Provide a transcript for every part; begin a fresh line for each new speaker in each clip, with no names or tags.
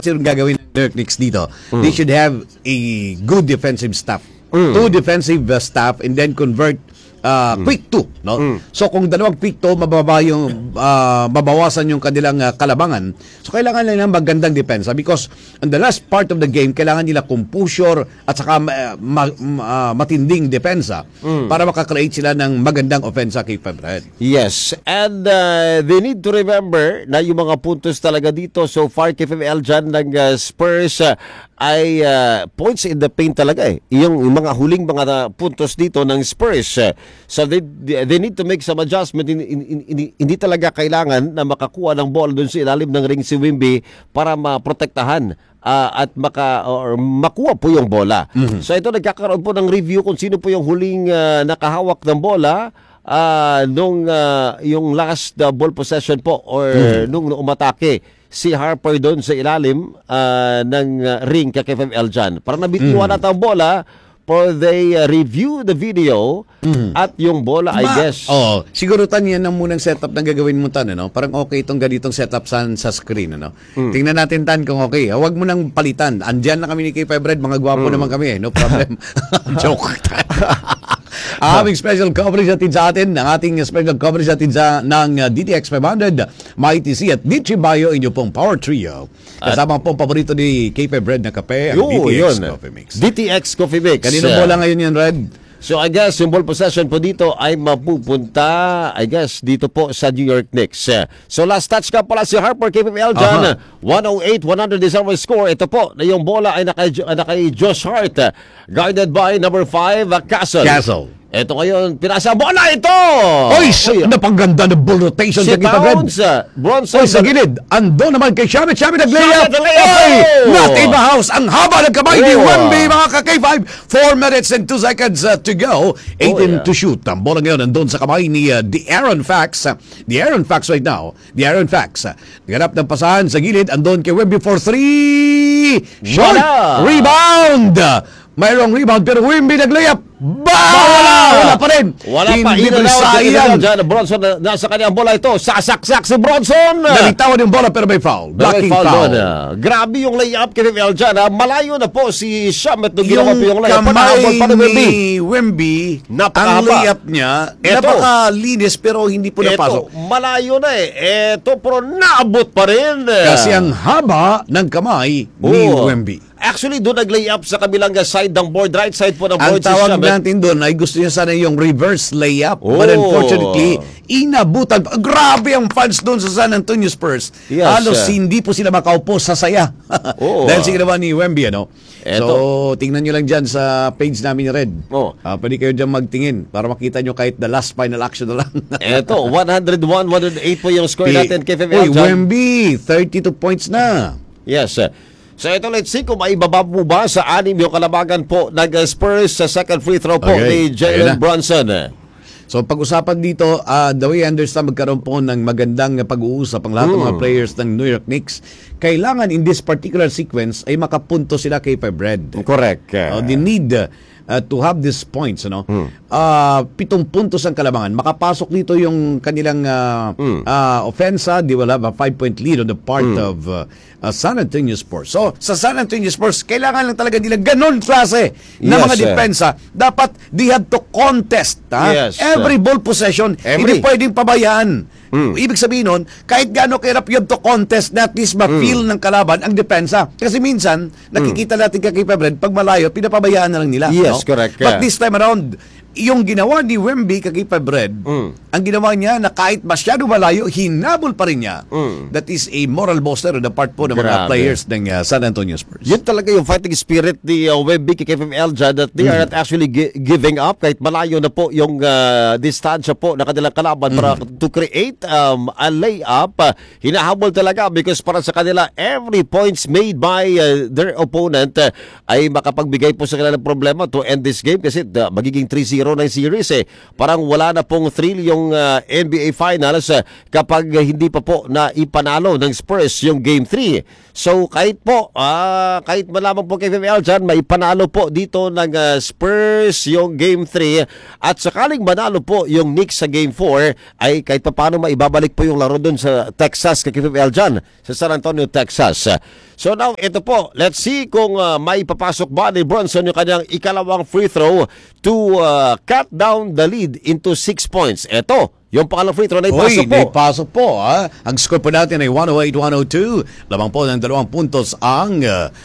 yung gagawin ng New York Knicks dito. They should have a good defensive staff. Two defensive staff and then convert quick two, no? So kung dalawang quick two, mabawasan yung kanilang kalabangan. So kailangan nila ng magandang depensa because on the last part of the game, kailangan nila composure at saka matinding depensa para makakreate sila ng magandang offensa kay Febred.
Yes, and they need to remember na yung mga puntos talaga dito so far kay FML dyan ng Spurs ay points in the paint talaga eh. Yung mga huling mga puntos dito ng Spurs. So they need to make some adjustment. Hindi talaga kailangan na makakuha ng ball doon sa ilalim ng ring si Wemby para maprotektahan at makuha po yung bola. So ito nagkakaroon po ng review kung sino po yung huling nakahawak ng bola nung yung last ball possession po or nung umatake si Harper doon sa ilalim ng ring kay FML dyan. Para nabitiwan natin ang bola, for they review the video at yung bola, I guess.
Siguro yan ang munang setup na gagawin mo tan, ano? Parang okay itong ganitong setup sa screen, ano? Tingnan natin tan kung okay. Huwag mo nang palitan. Andyan na kami ni Kay Febred, mga gwapo naman kami, no problem. Joke. Aming special coverage natin sa atin, ang ating special coverage natin ng DTX 500, MyTC at Dichibayo, inyo pong Power Trio. Kasama pong paborito ni Kay Febred na kape, ang DTX Coffee Mix.
DTX Coffee Mix.
Kanino bola ngayon yan, Red?
So I guess yung ball possession po dito ay mapupunta, I guess, dito po sa New York Knicks. So last touch ka pala si Harper, KPL dyan. 108-100 is our score. Ito po, na yung bola ay nakay Josh Hart. Guarded by number 5, Castle. Ito ngayon, pinasa bola ito!
Oy, napaganda ng ball rotation
si
sa kita, Red.
Bronson.
Oy, sa gilid. Ando naman kay Shabit. Shabit nag-layup. Oy, not in the house. Ang haba ng kamay ni Wemby, mga ka-K5. 4 minutes and 2 seconds to go. 18 to shoot. Ang bola ngayon nandun sa kamay ni De'Aaron Fox. De'Aaron Fox right now. De'Aaron Fox. Naganap ng pasahan sa gilid. Andun kay Wemby for 3. Shot. Rebound. Mayroong rebound pero Wemby nag-layup. Wala pa rin.
Wala pa. Sayang. Bronson, nasa kanyang bola ito. Sasaksak si Bronson.
Nalitawan yung bola pero may foul. Blocking foul.
Grabe yung layup kay FML dyan. Malayo na po si Shamet nung ginawa po yung layup.
Yung kamay ni Wemby, ang layup niya, napakalinis pero hindi po napasok.
Malayo na eh. Ito pero naabot pa rin.
Kasi ang haba ng kamay ni Wemby.
Actually, doon nag-layup sa kabilang side ng board, right side po ng board.
Ang tawag natin doon ay gusto niya sana yung reverse layup. But unfortunately, inabutan. Grabe ang fans doon sa San Antonio Spurs. Halos hindi po sila makaupo sa saya. Dahil sa ginawa ni Wemby, ano? So, tingnan nyo lang dyan sa page namin ni Red. Pwede kayo dyan magtingin para makita nyo kahit the last final action na lang.
Ito, 101-108 po yung score natin kay FML.
Wemby, 32 points na.
Yes, so ito, let's see kung maibaba mo ba sa 6 yung kalabagan po ng Spurs sa second free throw po ni Jalen Brunson.
So pag-usapan dito, the way I understand, magkaroon po ng magandang pag-uusap ang lahat ng mga players ng New York Knicks. Kailangan in this particular sequence ay makapunto sila kay Febred.
Correct.
They need to have these points, ano? 7 puntos ang kalabangan. Makapasok dito yung kanilang offensa. They will have a 5-point lead on the part of San Antonio Spurs. So, sa San Antonio Spurs, kailangan lang talaga nila ganon klase na mga depensa. Dapat they have to contest. Every ball possession, hindi pwedeng pabayaan. Ibig sabihin nun, kahit gaano kahirap you have to contest na at least ma-feel ng kalaban ang depensa. Kasi minsan, nakikita natin kay Febred, pag malayo, pinapabayaan na lang nila.
Yes, correct.
But this time around, yung ginawa ni Wemby kay Febred, ang ginawa niya na kahit masyado malayo, hinabol pa rin niya. That is a moral booster on the part po ng mga players ng San Antonio Spurs.
Yun talaga yung fighting spirit ni Wemby kay FML dyan, that they are not actually giving up kahit malayo na po yung distansya po na kanilang kalaban para to create a layup. Hinahabol talaga because para sa kanila, every points made by their opponent ay makapagbigay po sa kanilang problema to end this game kasi magiging 3-0 ng series Parang wala na pong thrill yung NBA Finals kapag hindi pa po na ipanalo ng Spurs yung Game 3. So kahit po, kahit malaman po kay FML dyan, may panalo po dito ng Spurs yung Game 3 at sakaling manalo po yung Knicks sa Game 4 ay kahit pa paano maibabalik po yung laro dun sa Texas kay FML dyan, sa San Antonio, Texas. So now, ito po, let's see kung may papasok ba ni Bronson yung kanyang ikalawang free throw to cut down the lead into 6 points. Ito, yung pangalang free throw na ipasok po.
Ipasok po. Ang score po natin ay 108-102. Lamang po ng 2 puntos ang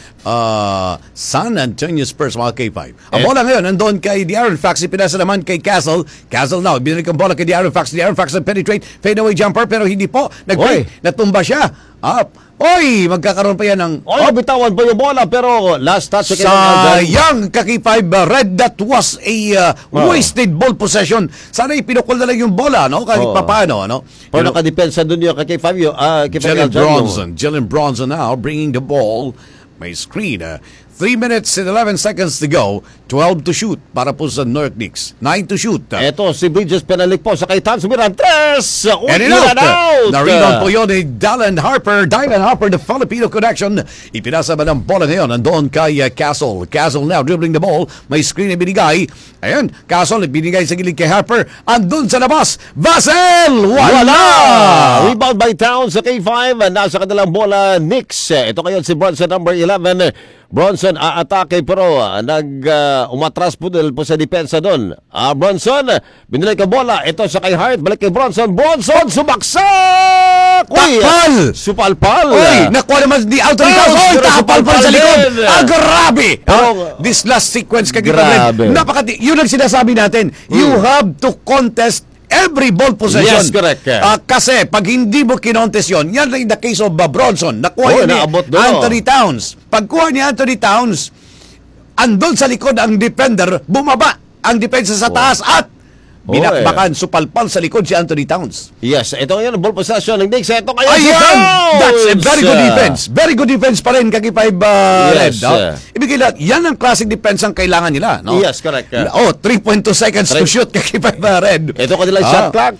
San Antonio Spurs, mga K5. Ang bola ngayon, nandun kay De'Aaron Fox. Ipinasa naman kay Castle. Castle now, binalik ang bola kay De'Aaron Fox. De'Aaron Fox penetrate, fadeaway jumper, pero hindi po. Natumba siya. Up. Oy, magkakaroon pa yan ng...
bitawan po yung bola, pero last touch.
Sayang, Kaki-5 Red. That was a wasted ball possession. Sana ipinukol na lang yung bola, no? Kahit paano, no?
Pero nakadepensa dun yung Kaki-5 yung...
Jalen Bronson now bringing the ball. May screen. 3 minutes and 11 seconds to go. 12 to shoot para po sa North Knicks. 9 to shoot.
Eto, si Bridges penalik po sa kay Tans Mirantes.
And out! Na-rebound po yun ni Dylan Harper. Dylan Harper, the Filipino connection. Ipinasa ba ng bola ngayon? Nandun kay Castle. Castle now dribbling the ball. May screen na binigay. Ayan, Castle binigay sa gilid kay Harper. Andun sa labas. Vassell! Wala!
Rebound by Towns sa K5. Nasa kanilang bola, Knicks. Ito ngayon si Bronson, number 11. Bronson aatake pero umatras po dahil po sa depensa doon. Bronson, binalik ang bola. Ito sa kay Hart, balik kay Bronson. Bronson, sumaksak!
Takpal!
Supalpal!
Uy, nakuha naman di out of bounds. Takpal sa likod. Grabe! This last sequence,
grabe.
Yun ang sinasabi natin. You have to contest every ball possession.
Yes, correct.
Kasi pag hindi mo kinontes yun, yan in the case of Bronson, nakuha ni Anthony Towns. Pagkuha ni Anthony Towns, andun sa likod ang defender, bumaba ang depensa sa taas at binakbakan, supalpal sa likod si Anthony Towns.
Yes, ito ngayon, ball possession ng Knicks. Ito ngayon
si Towns! That's a very good defense. Very good defense pa rin, Kaki-5 Red. Ibigay lahat, yan ang classic defense ang kailangan nila. No?
Yes, correct.
3.2 seconds to shoot, Kaki-5 Red.
Ito kanilang shot clock.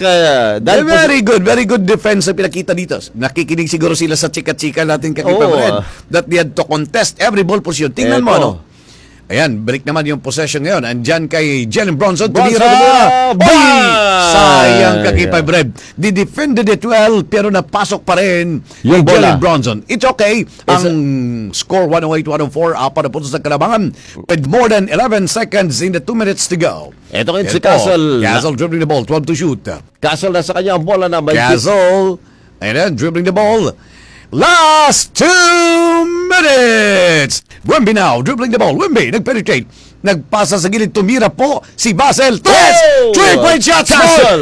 Very good defense ang pinakita dito. Nakikinig siguro sila sa chika-chika natin, Kaki-5 Red, that they had to contest every ball position. Tingnan mo, no? Ayan, balik naman yung possession ngayon. Andyan kay Jalen Bronson. Tumira na bola. Sayang Kaki-5 Red. They defended it well, pero napasok pa rin yung Jalen Bronson. It's okay. Ang score 108-104. Apat na puntos ng kalabangan with more than 11 seconds in the 2 minutes to go.
Ito ngayon si Castle.
Castle dribbling the ball, 12 to shoot.
Castle nasa kanya ang bola na may...
Castle. And then dribbling the ball. Last 2 minutes. Wemby now, dribbling the ball. Wemby, nag-penetrate. Nagpasa sa gilid, tumira po si Vassell. Three-point shots.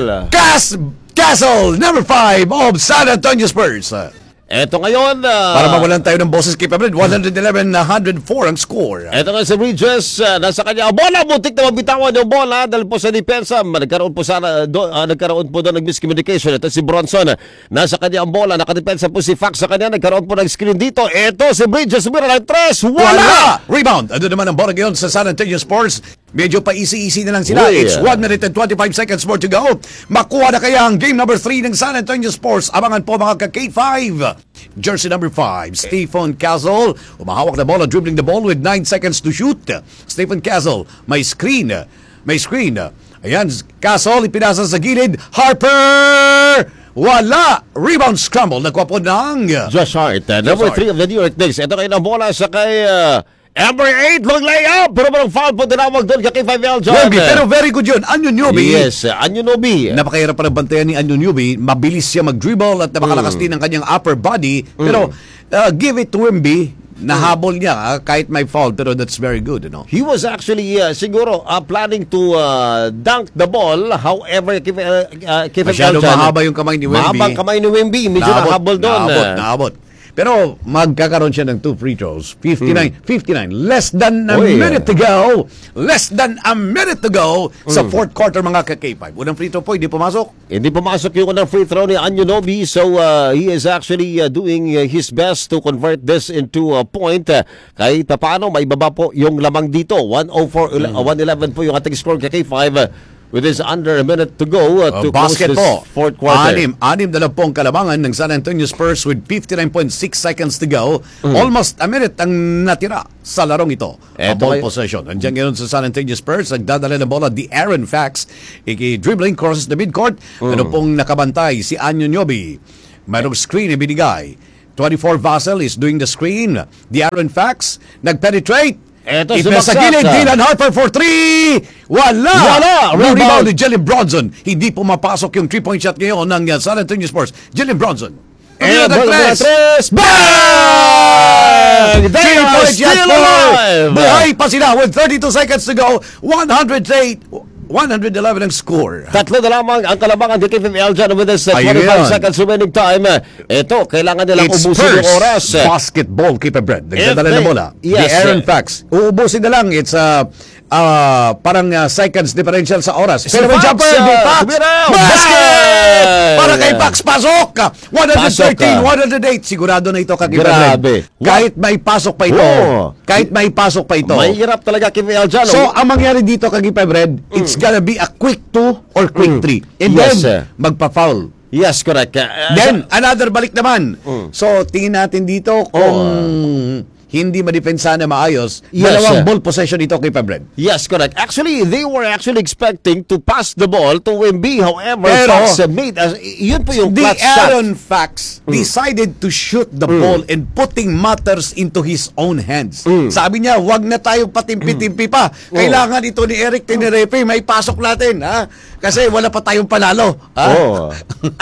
Castle, number 5 of San Antonio Spurs.
Eto ngayon...
para mawalan tayo ng bosses kay Pablo, 111-104 ang score.
Eto ngayon si Bridges, nasa kanya bola, butik na mabitawan yung bola dahil po sa depensa. Nagkaroon po doon ng miscommunication. Ito si Bronson, nasa kanya ang bola, nakadepensa po si Fox sa kanya, nagkaroon po ng screen dito. Eto si Bridges, mira ng 3, wala!
Rebound, ano naman ang bola ngayon sa San Antonio Spurs. Medyo pa easy na lang sila. It's 1 minute and 25 seconds more to go. Makuha na kaya ang game number 3 ng San Antonio Spurs. Abangan po mga ka-K5. Jersey number 5, Stephen Castle. Umahawak na bola, dribbling the ball with 9 seconds to shoot. Stephen Castle, may screen. Ayan, Castle, ipinasa sa gilid. Harper! Wala! Rebound scramble. Nakuha po ng...
Josh Hart, number 3 of the New York Knicks. Ito kayo na bola sa kay... number 8, long layup. Pero parang foul po tinawag doon kay 5L John.
Pero very good yun. Anunoby.
Yes, Anunoby.
Napakahirap pa ng bantayan ni Anunoby. Mabilis siya mag-dribble at napakalakas din ang kanyang upper body. Pero give it to Wemby. Nahabol niya kahit may foul. Pero that's very good. You know?
He was actually siguro planning to dunk the ball. However,
masyado mahaba yung kamay ni Wemby.
Mahabang kamay ni Wemby. Medyo nahabol doon.
Naabot. Pero magkakaroon siya ng 2 free throws. 59. Less than a minute to go. Sa fourth quarter, mga ka-K5. Unang free throw po, hindi pumasok.
Hindi pumasok yung unang free throw ni Anunoby. So, he is actually doing his best to convert this into a point. Kahit paano, may baba po yung lamang dito. 111 po yung ating score ka-K5. With this under a minute to go to close this fourth quarter.
Anim na lang pong kalabangan ng San Antonio Spurs with 59.6 seconds to go. Almost a minute ang natira sa larong ito. Ball possession. Andiyan ngayon sa San Antonio Spurs, nagdadala ng bola De'Aaron Fox. Dribbling, crosses the midcourt. Ano pong nakabantay si Anunoby. Mayroong screen ibinigay. 24 Vassell is doing the screen. De'Aaron Fox, nag-penetrate.
Eto,
Sa gilid, Dylan Harper for 3. Wala! No rebound ni Jalen Bronson. Hindi pumapasok yung 3-point shot ngayon ng San Antonio Spurs. Jalen Bronson.
And
Tres.
Bang! They are
3-point shot
still
for.
alive!
Buhay pa sila with 32 seconds to go. 111 ang score.
Tatlo na lamang ang kalabangan ni KFML dyan with this 25
Ayun.
seconds remaining time. Ito, kailangan nilang
It's
ubusin yung
Spurs
oras.
basketball, Keeper Bread.
If
Nagdadala na
they-
bola.
yes.
The Aaron Fox. Uubusin na lang. It's parang seconds differential sa oras. Pero may
Fox,
jumper. Di Fox.
tumiraw.
Basket! Para kay Fox. Pasok!
Pasok
113,
ka.
108. Sigurado na ito, Keeper
Grabe.
Bread. Kahit may pasok pa ito.
Oh.
Kahit may pasok pa ito.
Mahirap talaga KFML dyan.
So, ang mangyari dito, Keeper Bread, it's gonna be a quick 2 or quick 3. And
Yes,
then, magpa-foul.
yes, correct.
Then, another balik naman. So, tingin natin dito kung hindi madefensa na maayos,
Yes,
dalawang ball possession ito kay Pabred.
Yes, correct. Actually, they were actually expecting to pass the ball to Wemby. However,
Pero,
Fox made yun po yung
The
clutch shot.
Aaron Fox decided to shoot the ball and putting matters into his own hands. Sabi niya, wag na tayong patimpi-timpi pa. Kailangan ito ni Eric Tenerepe, may pasok natin. Ha? Kasi wala pa tayong panalo. Ha?
Oh.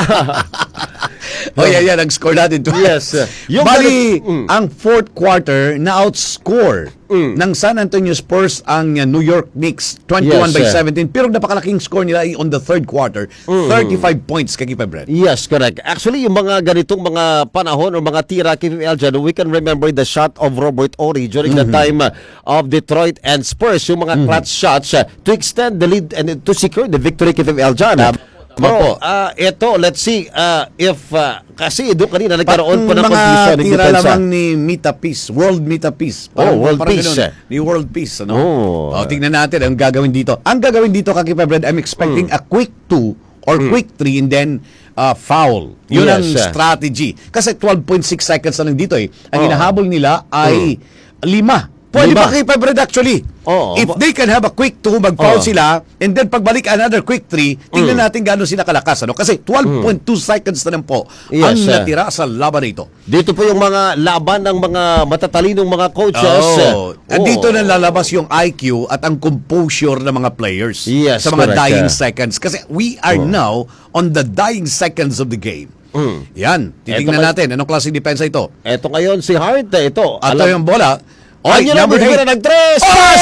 Yan, nag-score natin.
Yes. Yung
Bali, ang fourth quarter na outscore ng San Antonio Spurs ang New York Knicks 21 by
Yes,
17. Pero napakalaking score nila on the third quarter, 35 points kay Brad.
Yes, correct. Actually, yung mga ganitong mga panahon o mga tira KFML dyan, we can remember the shot of Robert Ory during the time of Detroit and Spurs, yung mga clutch shots to extend the lead and to secure the victory KFML dyan. Bro, ito, let's see if, kasi doon kanina nagkaroon pa ng
mga
confusion ng
tira
depensa.
lamang ni Mita Peace, World Mita Peace.
World Peace.
Ganun, ni World Peace. Ano?
Oh.
Tingnan natin ang gagawin dito. Ang gagawin dito, Kaki Brad, I'm expecting a quick 2 or quick 3 and then foul. Yun ang
Yes,
strategy. Kasi 12.6 seconds na lang dito eh. Ang hinahabol nila ay 5. Pwede
Lima.
pa kay Brad actually.
Oo.
If they can have a quick 2, mag-foul sila, and then pagbalik another quick 3, tingnan natin gaano sila kalakas. Ano? Kasi 12.2 seconds na lang po ang
Yes,
natira sa laban na ito.
Dito po yung mga laban ng mga matatalinong mga coaches.
At dito na lalabas yung IQ at ang composure ng mga players
Yes,
sa mga
correct,
dying seconds. Kasi we are now on the dying seconds of the game. Yan, titingnan
Eto,
natin. Anong klaseng depensa ito?
Ito ngayon si Hart, ito.
At yung bola,
Ay,
number 8.
na nag-tres!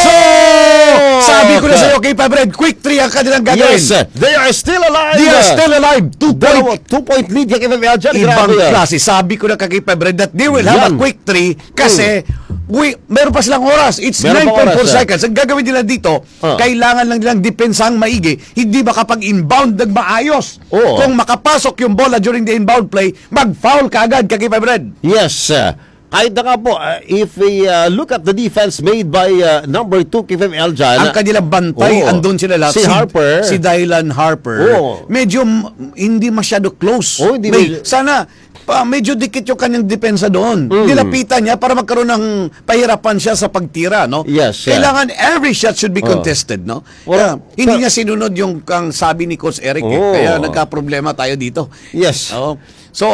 Sabi ko na sa iyo, kay Pabred, quick 3 ang kanilang gagawin.
Yes, they are still alive!
They are still alive.
2-point lead kay KFML dyan.
Ibang
Grabe yan.
klase. Sabi ko na kay Pabred that they will have a
Yan.
quick 3 kasi meron pa silang oras. It's
Meron pa
9.4
oras,
seconds. Ang gagawin nila dito, kailangan lang nilang depensang maigi. Hindi makapag-inbound ng maayos.
Oo.
Kung makapasok yung bola during the inbound play, mag-foul ka agad kay Pabred.
Yes. Kahit na nga po, if we look at the defense made by number 2 KFML dyan.
Ang kanilang bantay,
Oo.
andun sila lahat.
Si Harper.
Si Dylan Harper.
Oo.
Medyo hindi masyado close.
Oo, hindi medyo-
Sana medyo dikit yung kanyang depensa doon. Nilapitan niya para magkaroon ng pahirapan siya sa pagtira, no?
Yes,
Kailangan every shot should be contested, no?
Well,
Hindi niya sinunod yung kang sabi ni Coach Eric.
Oo.
Kaya nagka-problema tayo dito.
Yes.
Oo. So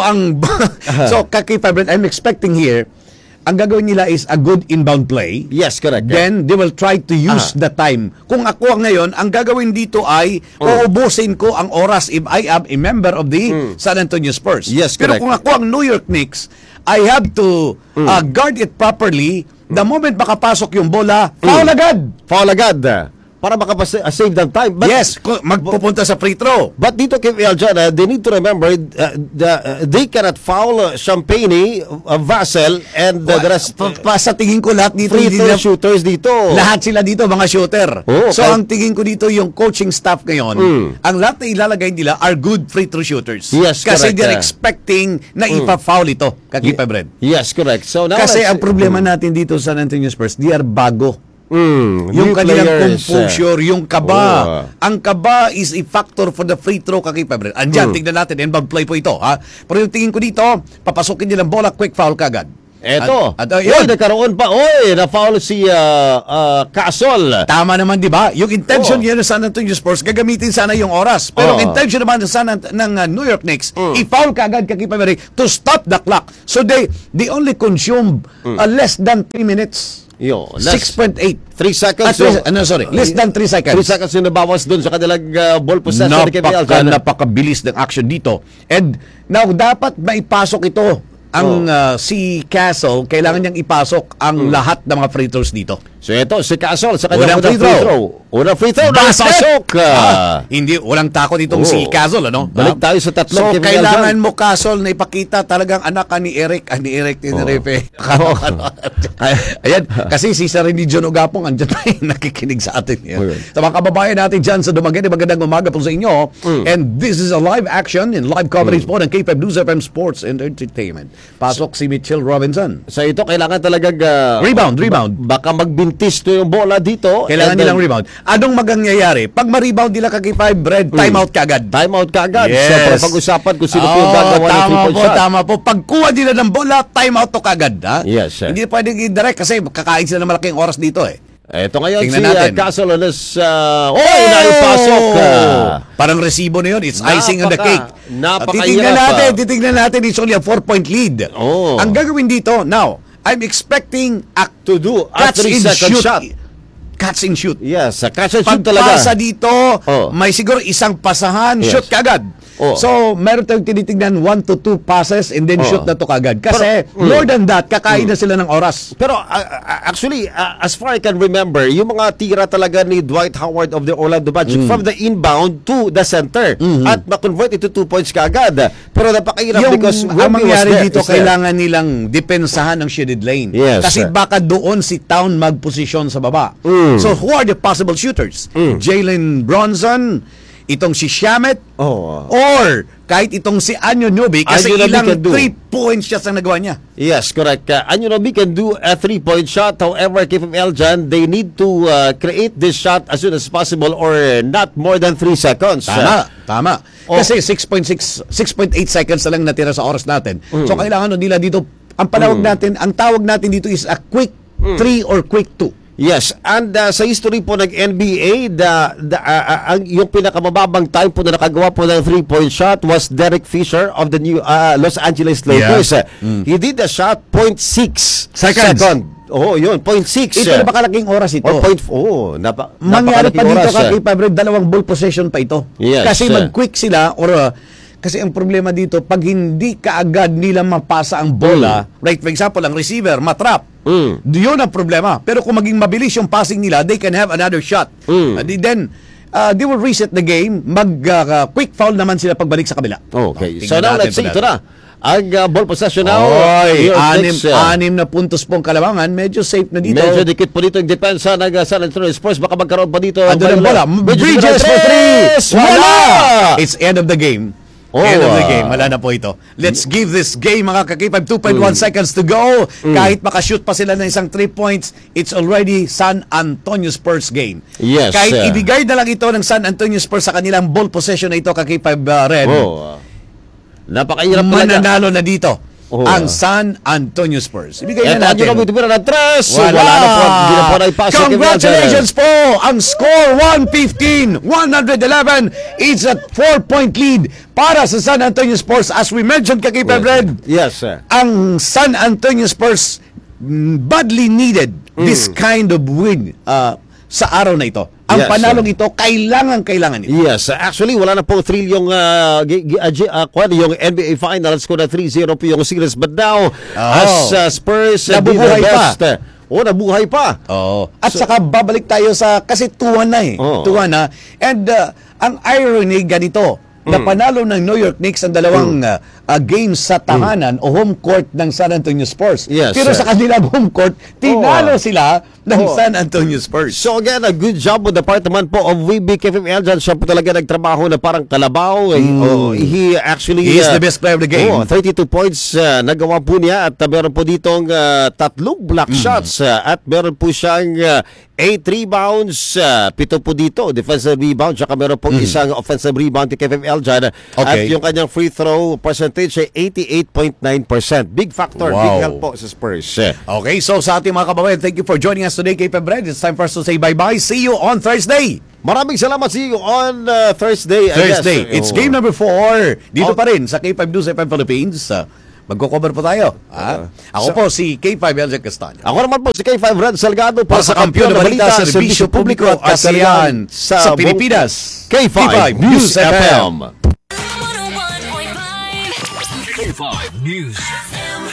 kay Fabric, I'm expecting here, ang gagawin nila is a good inbound play.
Yes, correct.
Then they will try to use the time. Kung ako ngayon, ang gagawin dito ay uubusin ko ang oras if I am a member of the San Antonio Spurs.
Yes,
Pero
correct.
kung ako ang New York Knicks, I have to guard it properly. The moment makapasok yung bola, foul agad.
Foul agad. Para makapasave ng time. But,
Yes, magpupunta sa free throw.
But dito KFML dyan, they need to remember they cannot foul Champagne, Vassell, and the rest.
Sa tingin ko lahat dito
Free
hindi
throw
na-
shooters dito.
Lahat sila dito mga shooter. So
okay.
ang tingin ko dito yung coaching staff ngayon, ang lahat na ilalagay nila are good free throw shooters.
Yes,
Kasi
correct,
they're expecting na ipa-foul ito, Kakipa Bred.
Yes, correct. So now
Kasi ang problema natin dito sa San Antonio Spurs, they are bago. Yung
new
kanilang
players,
composure, yung kaba. Ang kaba is a factor for the free throw, Kakipa Bred. Andyan, tignan natin, inbound play po ito. Ha? Pero yung tingin ko dito, papasukin nilang bola, quick foul kagad.
Eto.
At,
Uy, nagkaroon pa. Uy, na-foul si Casol.
Tama naman, di ba? Yung intention niya ng San Antonio Spurs, gagamitin sana yung oras. Pero ang intention naman ng New York Knicks, i-foul kaagad kay Paberi to stop the clock. So they only consume less than 3 minutes. 6.8.
3 seconds.
Less than 3 seconds.
3 seconds yung nabawas doon sa kanilang ball possession ni KPL.
Napakabilis ng action dito. And now, dapat maipasok ito. Si Castle, kailangan niyang ipasok ang lahat ng mga free throws dito.
So ito, si Castle sa kanyang
Unang free throw.
Unang free throw,
Basket!
napasok.
Hindi, walang takot itong si Castle, ano?
Balik tayo sa tatlong
So, kailangan mo, Castle, na ipakita talagang anak ka ni Eric, Tinerife. Ayan, kasi si Sir John Ogapong, andyan pa nakikinig sa atin. Sa mga kababayan natin dyan sa Dumaguete, magandang umaga po sa inyo. And this is a live action in live coverage po ng K5 News FM Sports and Entertainment. Pasok si Mitchell Robinson.
So ito, kailangan talagang
rebound.
Baka magbintis to yung bola dito.
Kailangan nilang rebound. Anong magangyayari? Pag ma-rebound nila kay K5 Red, timeout kaagad.
Timeout kaagad.
Yes.
So, pag-usapan kung sino po yung gagawa ng 3-point shot.
Tama po. Pagkuha nila ng bola, timeout to kaagad. Ha?
Yes, sir.
Hindi pwedeng i-direct kasi kakain sila ng malaking oras dito eh.
Ito ngayon
tingnan
si
natin.
Castle naipasok.
Parang resibo na yun. It's icing on the cake.
Napakahirap.
Titignan natin. It's only a 4-point lead. Ang gagawin dito, now, I'm expecting
to do a 3-second shot.
Catch and shoot.
Yes, catch and shoot talaga.
Pagpasa dito, may siguro isang pasahan, shoot kagad. So, meron tayong tinitignan 1 to 2 passes and then shoot na to kagad. Kasi, more than that, kakain na sila ng oras.
Pero, actually, as far I can remember, yung mga tira talaga ni Dwight Howard of the Orlando Magic from the inbound to the center at ma-convert ito 2 points kagad. Pero napakahirap because
ang mangyari dito, kailangan nilang depensahan ng shaded lane.
Yes,
kasi baka doon si Town magposisyon sa baba. So, who are the possible shooters? Jalen Bronson, itong si Shamet, or kahit itong si Anunoby, kasi ilang 3-point shots ang nagawa niya.
Yes, correct. Anunoby can do a 3-point shot. However, KFL dyan, they need to create this shot as soon as possible or not more than 3 seconds.
Tama. Kasi 6.8 seconds na lang natira sa oras natin. So, kailangan nila dito, ang tawag natin dito is a quick 3 or quick 2.
Yes, and sa history po ng NBA, yung pinakamababang time po na nakagawa po ng 3-point shot was Derek Fisher of the New Los Angeles Lakers. He did a shot 0.6 second. Yun, 0.6.
Ito napakalaking oras ito. Mangyari pa dito kay Fabre, dalawang ball possession pa ito.
Yes,
kasi mag-quick sila or kasi ang problema dito, pag hindi kaagad nila mapasa ang bola, right, for example, ang receiver, matrap. Yun ang problema. Pero kung maging mabilis yung passing nila, they can have another shot. Then, they will reset the game. Quick foul naman sila pagbalik sa kabila.
Okay. So now, let's see. Ito na. Ang ball possession now.
Anim na puntos pong Kalamangan. Medyo safe na dito.
Medyo dikit po dito yung depensa ng San Antonio Spurs. Baka magkaroon pa dito.
Ando ng bola. Bridges for 3. Wala! It's end of the game. End of the game. Wala na po ito. Let's give this game, mga kakipag, 2.1 seconds to go. Kahit makashoot pa sila ng isang 3 points, it's already San Antonio Spurs game.
Yes.
Kahit ibigay na lang ito ng San Antonio Spurs sa kanilang ball possession na ito, kakipag Red.
Napakahirap talaga.
Mananalo na dito ang San Antonio Spurs. Ibigay na natin.
Wala na po. Hindi na po naipasok.
Congratulations po! Ang score 115, 111. It's a 4-point lead para sa San Antonio Spurs. As we mentioned, Kakipag Red,
yes, sir.
Ang San Antonio Spurs badly needed this kind of win sa araw na ito. Ang panalong ito, kailangan ito.
Yes, actually, wala na po thrill yung yung NBA Finals ko na 3-0 po yung series. But now, as Spurs
nabubuhay pa.
Nabuhay pa.
At saka babalik tayo sa, kasi 2-1 na eh. 2-1 na. And ang irony ganito, na panalo ng New York Knicks ang dalawang games sa tahanan o home court ng San Antonio Spurs.
Yes,
pero sa kanilang home court, tinalo sila ng San Antonio Spurs.
So again, a good job on the part naman po of VB KFML. Dyan siya po talaga nagtrabaho na parang kalabaw. He is
the best player of the game.
32 points nagawa po niya at meron po ditong 3 block shots at meron po siyang 8 rebounds, 7 po dito defensive rebound, saka meron po isang offensive rebound ni KFML dyan. At yung kanyang free throw percentage percentage ay 88.9%. Big factor,
Wow.
big help po sa Spurs.
Okay, so sa ating mga kababayan, thank you for joining us today, K5 Red. It's time for us to say bye-bye. See you on Thursday.
Maraming salamat. See you on Thursday.
Thursday. It's game number 4. Dito
Oh.
pa rin sa K5 News FM Philippines. Magko-cover po tayo. Ako po si K5 Elza Castaño.
Ako naman po si K5 Red Salgado
Para sa kampiyon na balita, serbisyo publiko at kasalihan sa Pilipinas.
K5 News FM.
101.5 K5 News FM.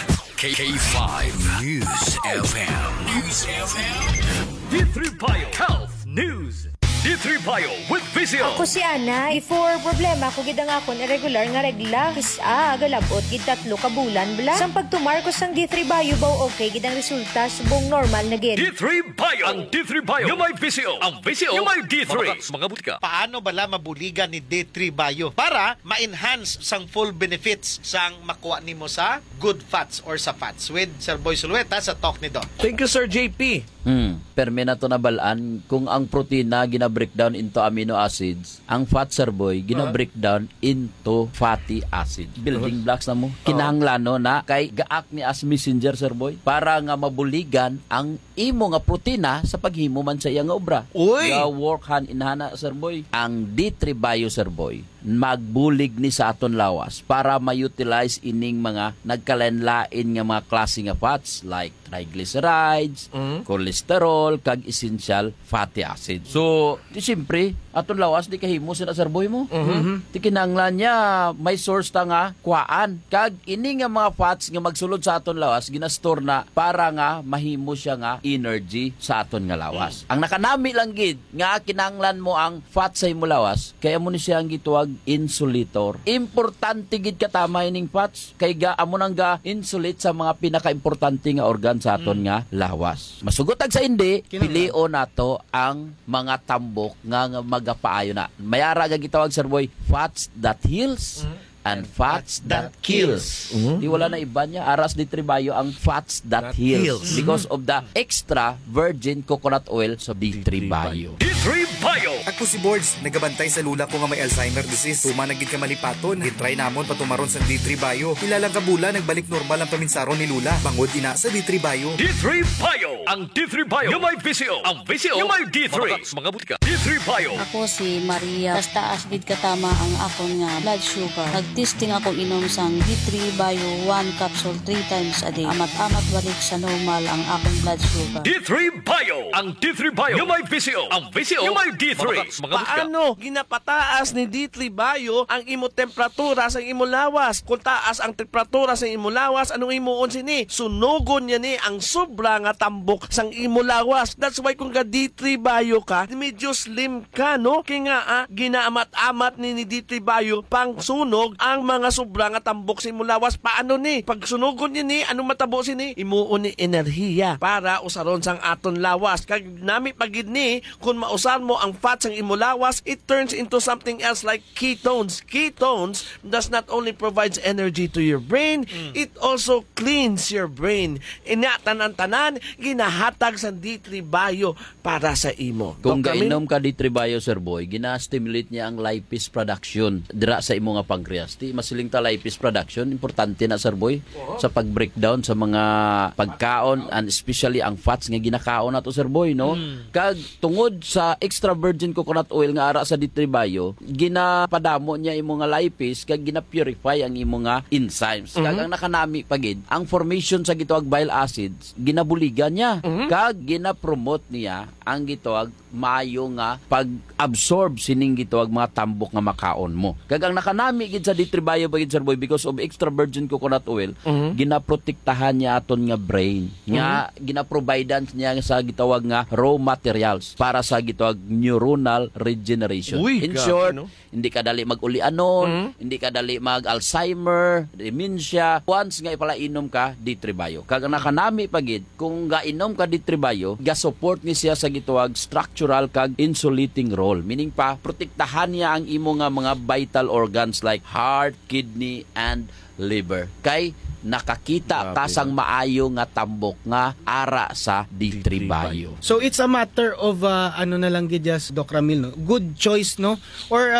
K5 News FM. News FM. D3 Bio Health News. D3 Bio with Vizio.
Ako si Ana, before problema ko gid ang akon irregular nga regla. Kisa agalabot gid 3 ka bulan bla. Sang pagtumar ko sang D3 Bio baw okay gid ang resulta subong normal na gid.
D3 Bio. Ang D3 Bio yung may Vizio. Ang Vizio yung may D3. Mga butika.
Paano bala mabuligan ni D3 Bio para ma-enhance sang full benefits sang makuha nimo sa good fats or sa fats with Sir Boy Sulueta sa talk ni Doc.
Thank you, Sir JP.
Perme na to nabalaan kung ang protina gina-breakdown into amino acids, ang fat, Sir Boy, gina-breakdown into fatty acids. Building blocks na mo. Kinahanglan no na kay gaak ni as messenger, Sir Boy, para nga mabuligan ang imo nga protina sa paghimo man sa iyang obra.
Uy!
Ga work hand in hand, Sir Boy. Ang D3 Bio, Sir Boy, magbulig ni sa aton lawas para ma-utilize ining mga nagkalanlain nga mga klase nga fats like triglycerides, cholesterol, kag essential fatty acids. So, di siyempre, aton lawas di kahimo sina Sir Boy mo. Di kinahanglan niya may source ta nga kuhaan. Kag ini nga mga fats nga magsulod sa aton lawas ginastore na para nga mahimo siya nga energy sa aton nga lawas. Ang nakanami lang gid nga kinahanglan mo ang fat sa imo lawas kaya mo ni siya ang gituwag insulator. Importante gid katama ining fats kay ga amo nang ga insulate sa mga pinaka-importante nga organ sa aton nga lawas. Masugotag sa hindi, pilion nato ang mga tambok nga magapaayo na. Mayara ga gitawag, Sir Boy, fats that heals and fats that kills. Di wala na iba niya. Aras di Tribayo ang fats that heals because of the extra virgin coconut oil sa D3 Bio.
D3 Bio.
Ako si Boards, nagabantay sa lula ko nga may Alzheimer disease. Tumanagid ka malipaton, gitry namon patumaron sa D3 Bio. Ilang kabula, nagbalik normal ang paminsaron ni Lula. Bangod ina sa D3 Bio.
D3 Bio. Ang D3 Bio yung may Vizio. Ang Vizio yung may D3. Mga butika. D3 Bio.
Ako si Maria. Basta asbid katama ang akon nga blood sugar. Nagtesting ako inom sang D3 Bio 1 capsule 3 times a day. Amat-amat balik sa normal ang akong blood sugar.
D3 Bio. Ang D3 Bio yung may Vizio. Ang Vizio yung may D3. Mga butika.
Paano ginapataas ni D3 Bio ang imo temperatura sa imo lawas? Kung taas ang temperatura sa imo lawas, anong imuon sini? Sunugon niya ni ang sobra nga tambok sang imo lawas. That's why kung ga D3 Bio ka, medyo slim ka, no? Kaya nga, ginaamat-amat ni D3 Bio pang sunog ang mga sobra nga tambok sa imo lawas. Paano ni? Pag sunugon niya ni, anong matabo sini? Imuon ni enerhiya para usaron sang aton lawas. Kag nami pagid ni, kung mausar mo ang fat sang imo lawas, it turns into something else like ketones. Ketones does not only provides energy to your brain, it also cleans your brain. Tanan-tanan, ginahatag sa D3 Bio para sa imo.
Kung
Dok,
gainom ka di Tribayo, Sir Boy, gina-stimulate niya ang lipase production dira sa imo nga pancreas. Di masiling ta lipase production, importante na, Sir Boy, sa pag-breakdown sa mga pagkaon and especially ang fats nga ginakaon nato, Sir Boy, no? Kag tungod sa extra virgin coconut oil nga ara sa di Tribayo, ginapadamo niya imo nga lipase kag gina-purify ang imo nga enzymes. Kag ang nakanami pagid, ang formation sa gitawag bile acids, ginabuligan niya. Kag gina-promote niya ang gitawag maayo nga pag-absorb sining gitawag mga tambok nga makaon mo. Kag ang nakanami gid sa D3 Bio bagid, Sir Boy, because of extra virgin coconut oil, ginaprotektahan niya aton nga brain. Nga ginaprovidean niya sa gitawag nga raw materials para sa gitawag neuronal regeneration.
Uy,
In
grabe,
short,
no?
hindi ka dali mag-ulianon, hindi ka dali mag-Alzheimer, dementia. Once nga ipalainom ka, D3 Bio. Kag ang nakanami pagid, kung gainom ka D3 Bio, ga-support ni siya sa gitawag structural kag insulating role. Meaning pa, protektahan niya ang imo nga mga vital organs like heart, kidney, and liver. Kay nakakita ta sang maayo nga tambok nga ara sa D3 Bio.
So it's a matter of ano na lang gidyas Doc Ramil, no? Good choice, no? Or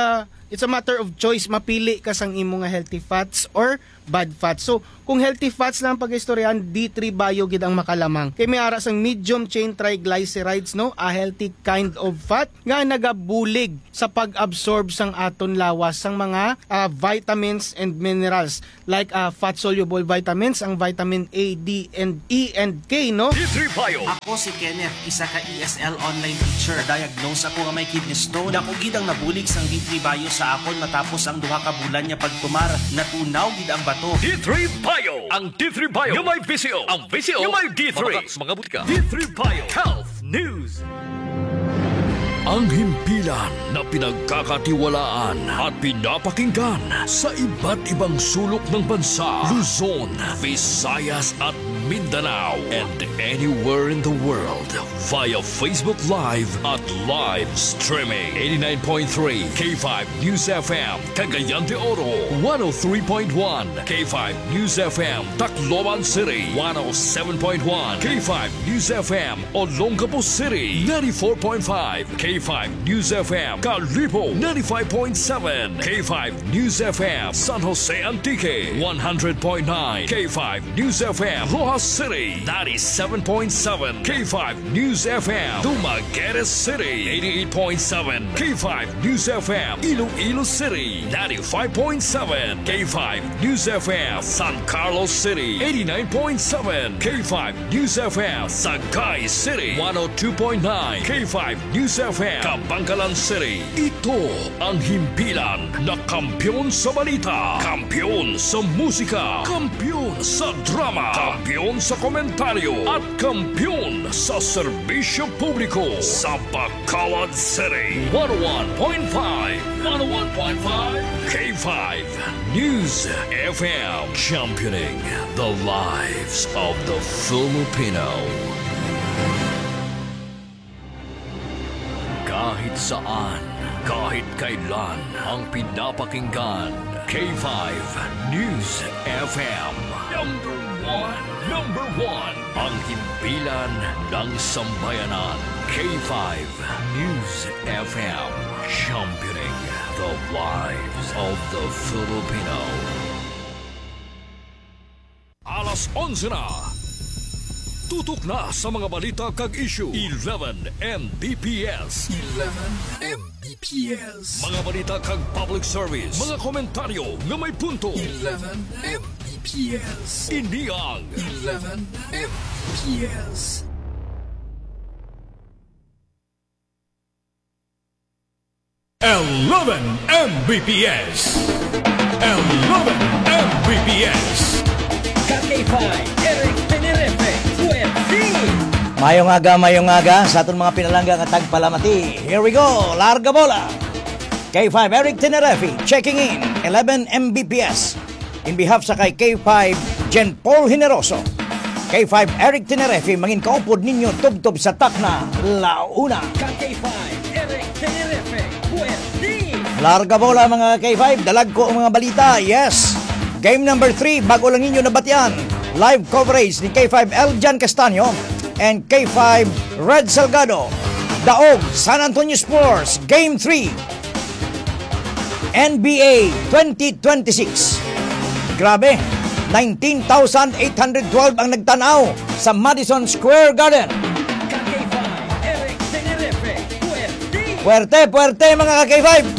it's a matter of choice. Mapili ka sang imo nga healthy fats or bad fats. So, kung healthy fats lang pag-istoryahan, D3 Bio gid ang makalamang. Kay may ara sang medium chain triglycerides, no? A healthy kind of fat nga nagabulig sa pag-absorb sang aton lawas sang mga vitamins and minerals like fat-soluble vitamins, ang vitamin A, D, and E, and K, no?
D3 Bio.
Ako si Kenneth, isa ka ESL online teacher. Diagnose ako nga may kidney stone. Dako gid ang nabulig sang D3 Bio sa akon matapos ang duha ka bulan niya pagtumar. Natunaw gid ang bato.
D3 Bio. Ang D3 Bio yung may VCO. Ang VCO yung may D3. Mga butika. D3 Bio Health News. Ang himpilan na pinagkakatiwalaan at pinapakinggan sa iba't ibang sulok ng bansa, Luzon, Visayas at Mindanao, and anywhere in the world via Facebook Live at live streaming. 89.3 K5 News FM, Cagayan de Oro, 103.1 K5 News FM, Tacloban City, 107.1 K5 News FM, Olongapo City, 94.5 K5 News FM, Calibo, 95.7 K5 News FM, San Jose Antique, 100.9 K5 News FM, Lojas City, 97.7 K5 News FM, Dumaguete City, 88.7 K5 News FM, Iloilo City, 95.7 K5 News FM, San Carlos City, 89.7 K5 News FM, Sagay City, 102.9 K5 News FM, Kabangkalan City. Ito ang himpilan na kampiyon sa balita, kampiyon sa musika, kampiyon sa drama, kampiyon sa komentaryo, at kampiyon sa serbisyo publiko sa Bacolod City. 101.5 K5 News FM, championing the lives of the Filipino. Kahit saan, kahit kailan, ang pinapakinggan, K5 News FM. Number one, ang himpilan ng sambayanan, K5 News FM, championing the lives of the Filipino. Alas 11 na. Tutok na sa mga balita kag issue. 11 Mbps. Mga balita kag public service. Mga komentaryo nga may punto. 11 Mbps. Iniang 11 Mbps. Mbps. 11 Mbps.
K5 Eric Tenerefe.
Mayong aga sa aton mga pinalangga nga tagpalamati. Here we go, larga bola. K5 Eric Tenerefe checking in 11 Mbps. In behalf sa kay K5 Jen Paul Generoso, K5 Eric Tenerefe mangin kaupod ninyo tubtob sa takna launa.
K5 Eric Tenerefe puwerti.
Larga bola mga K5, dalag ko ang mga balita. Yes, game number 3 bago lang ninyo nabatian. Live coverage ni K5 Eljan Castaño and K5 Red Salgado. Daog San Antonio Spurs Game 3 NBA 2026. Grabe, 19,812 ang nagtanaw sa Madison Square Garden.
K5 Eric Tenerefe puwerti.
Puerte mga K5.